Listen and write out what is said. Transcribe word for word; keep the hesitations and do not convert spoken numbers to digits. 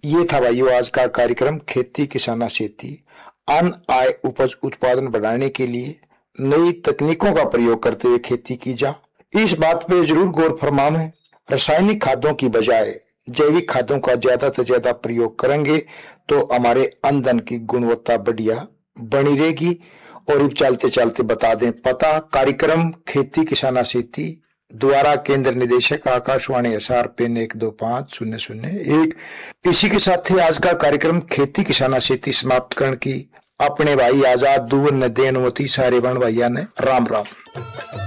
ये था भाइयों आज का कार्यक्रम खेती किसाना सेती। अन्न आय उपज उत्पादन बढ़ाने के लिए नई तकनीकों का प्रयोग करते हुए खेती की जा। इस बात पे जरूर गौर फरमाएं, रासायनिक खादों की बजाय जैविक खादों का ज्यादा से ज्यादा प्रयोग करेंगे तो हमारे अन्न की गुणवत्ता बढ़िया बनी रहेगी। और अब चलते चलते बता दें पता, कार्यक्रम खेती किसाना सेती द्वारा केंद्र निदेशक आकाशवाणी एसआर पिन एक दो पांच शून्य शून्य एक। इसी के साथ ही आज का कार्यक्रम खेती किसाना सेती समाप्त करने की अपने भाई आजाद दूर ने देनुमति सारे बन भैया ने राम राम।